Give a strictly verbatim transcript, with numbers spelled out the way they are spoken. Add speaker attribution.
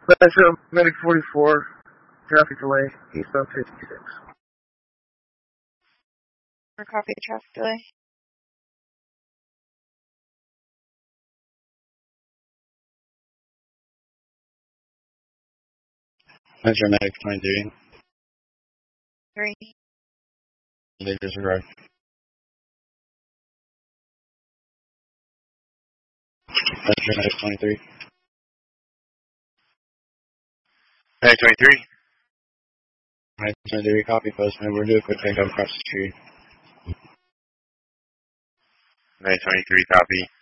Speaker 1: Metro Medic forty-four, traffic delay, eastbound fifty-six.
Speaker 2: Or copy traffic delay.
Speaker 3: Metro Medic twenty-three.
Speaker 2: Three.
Speaker 3: They just arrived. Metro Medic twenty-three.
Speaker 4: Medic twenty-three.
Speaker 3: Medic twenty-three, copy postman. We're doing a quick takeoff across the street.
Speaker 4: Medic twenty-three, copy.